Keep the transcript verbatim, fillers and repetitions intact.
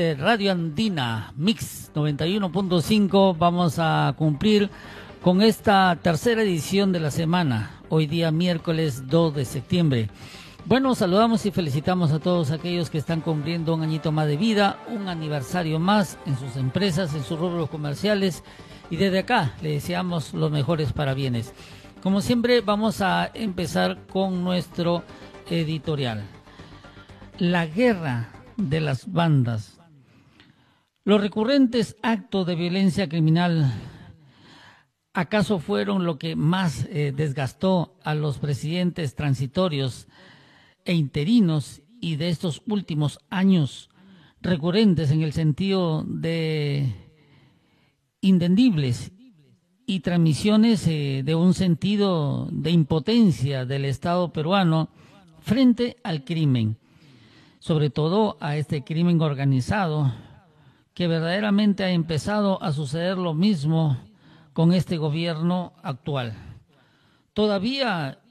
de Radio Andina, Mix noventa y uno punto cinco. Vamos a cumplir con esta tercera edición de la semana, hoy día miércoles dos de septiembre. Bueno, saludamos y felicitamos a todos aquellos que están cumpliendo un añito más de vida, un aniversario más en sus empresas, en sus rubros comerciales, y desde acá le deseamos los mejores parabienes. Como siempre, vamos a empezar con nuestro editorial. La guerra de las bandas. Los recurrentes actos de violencia criminal, ¿acaso fueron lo que más eh, desgastó a los presidentes transitorios e interinos y de estos últimos años, recurrentes en el sentido de inentendibles y transmisiones eh, de un sentido de impotencia del Estado peruano frente al crimen, sobre todo a este crimen organizado, que verdaderamente ha empezado a suceder lo mismo con este gobierno actual? Todavía